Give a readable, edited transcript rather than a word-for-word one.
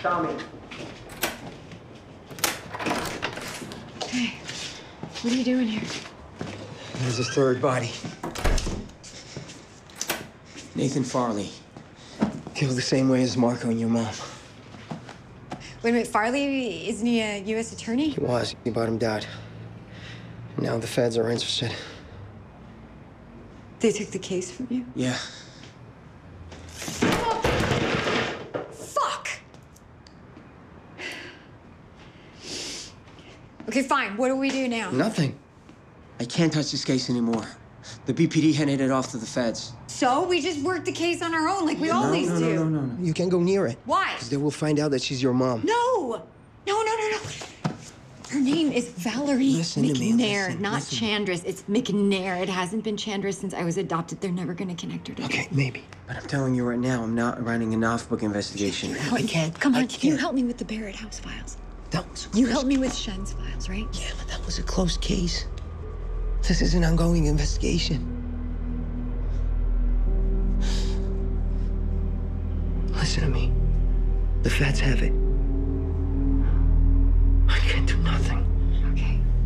Tommy. Hey, what are you doing here? There's a third body. Nathan Farley. Killed the same way as Marco and your mom. Wait a minute, Farley, isn't he a U.S. attorney? He was. He bought him died. Now the feds are interested. They took the case from you? Yeah. Fuck! Okay, fine. What do we do now? Nothing. I can't touch this case anymore. The BPD handed it off to the feds. So we just work the case on our own like we always do. No. You can't go near it. Why? Because they will find out that she's your mom. No! No. Her name is Valerie Listen to me, McNair, not listen. Chandris. It's McNair. It hasn't been Chandris since I was adopted. They're never going to connect her to Okay, maybe. But I'm telling you right now, I'm not running an off-book investigation. Help me. can't. Come I on, can't. you help me with the Barrett House files. That was You helped me with Shen's files, right? Yeah, but that was a closed case. This is an ongoing investigation. Listen to me. The feds have it.